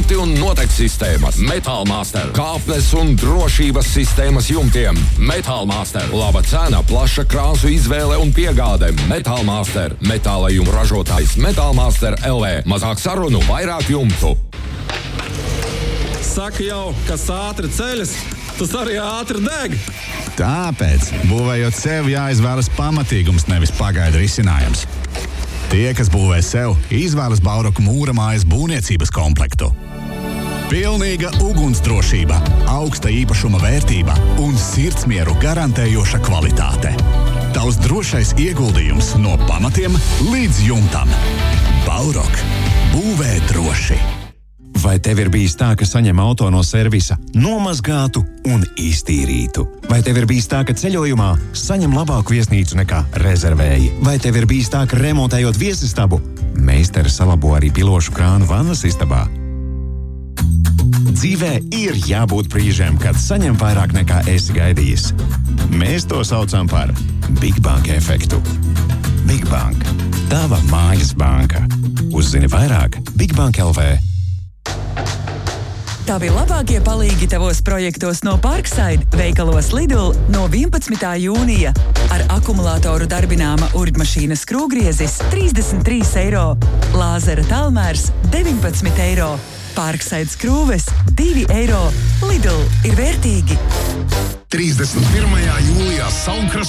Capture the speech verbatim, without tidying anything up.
jumti un notekas sistēmas. Metālmaster. Kāpnes un drošības sistēmas jumtiem. Metālmaster. Laba cena, plaša krāsu izvēle un piegāde. Metālmaster. Metālajuma ražotājs Metālmaster L V. Mazāk sarunu, vairāk jumtu. Saka jau, kas ātri ceļas, tas arī ātri deg. Tāpēc, būvējot sev, jāizvēlas pamatīgums, nevis pagaidu risinājums. Tie, kas būvē sev, izvēlas Bauroku mūramājas būvniecības komplektu. Pilnīga ugunsdrošība, augsta īpašuma vērtība un sirdsmieru garantējoša kvalitāte. Tavs drošais ieguldījums no pamatiem līdz jumtam. Baurok. Būvē droši. Vai tev ir bijis tā, ka saņem auto no servisa nomazgātu un iztīrītu? Vai tev ir bijis tā, ka ceļojumā saņem labāku viesnīcu nekā rezervēji? Vai tev ir bijis tā, ka remontējot viesistabu meistari salabo arī pilošu krānu vannas istabā? Dzīvē ir jābūt brīžiem, kad saņem vairāk nekā esi gaidījis. Mēs to saucam par Big Bank efektu. Big Bank. Tava mājas banka. Uzzini vairāk Big Bank L V. Tavi labākie palīgi tavos projektos no Parkside veikalos Lidl no vienpadsmitā jūnija. Ar akumulātoru darbināma urbmašīnas skrūvgriezis trīsdesmit trīs eiro, lāzera tālmērs deviņpadsmit eiro, Parkside skrūves divi eiro. Lidl ir vērtīgi. trīsdesmit pirmajā jūlijā Saukras